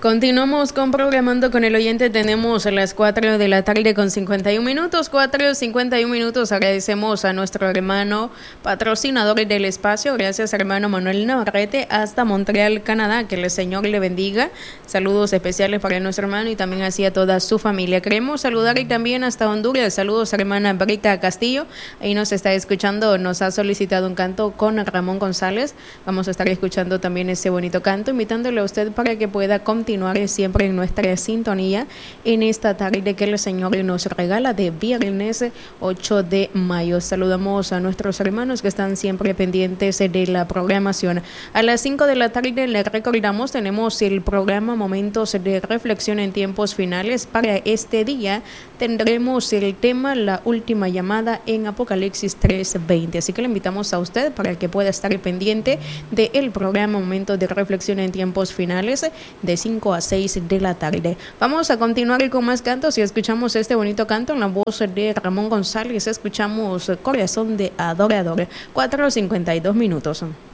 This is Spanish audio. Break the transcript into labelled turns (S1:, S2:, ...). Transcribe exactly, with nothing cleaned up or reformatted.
S1: Continuamos con Programando con el Oyente. Tenemos a las cuatro de la tarde con cincuenta y un minutos. cuatro cincuenta y un minutos. Agradecemos a nuestro hermano patrocinador del espacio. Gracias, hermano Manuel Navarrete, hasta Montreal, Canadá. Que el Señor le bendiga. Saludos especiales para nuestro hermano y también así a toda su familia. Queremos saludar y también hasta Honduras. Saludos, hermana Brita Castillo. Ahí nos está escuchando. Nos ha solicitado un canto con Ramón González. Vamos a estar escuchando también ese bonito canto, invitándole a usted para que pueda continuar siempre en nuestra sintonía en esta tarde que el Señor nos regala de viernes ocho de mayo. Saludamos a nuestros hermanos que están siempre pendientes de la programación. A las cinco de la tarde les recordamos, tenemos el programa Momentos de Reflexión en Tiempos Finales. Para este día tendremos el tema La Última Llamada en Apocalipsis tres veinte. Así que le invitamos a usted para que pueda estar pendiente del programa Momentos de Reflexión en Tiempos Finales de cinco a seis de la tarde. Vamos a continuar con más cantos y escuchamos este bonito canto en la voz de Ramón González. Escuchamos Corazón de Adorador. cuatro cincuenta y dos minutos.